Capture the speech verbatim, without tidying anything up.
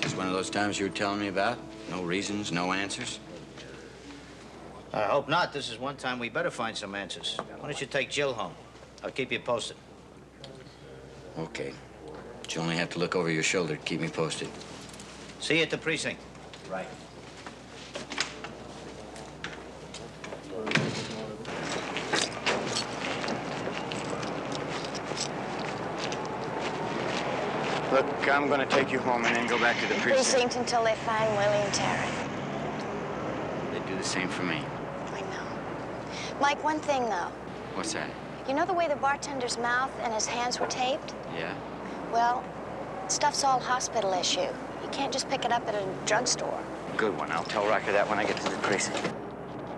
This one of those times you were telling me about? No reasons, no answers? I hope not. This is one time we better find some answers. Why don't you take Jill home? I'll keep you posted. Okay. But you only have to look over your shoulder to keep me posted. See you at the precinct. Right. Look, I'm gonna take you home and then go back to the precinct. Precinct until they find Willie and Terry. They'd do the same for me. I know. Mike, one thing, though. What's that? You know the way the bartender's mouth and his hands were taped? Yeah? Well, stuff's all hospital issue. You can't just pick it up at a drugstore. Good one. I'll tell Rocker that when I get to the precinct.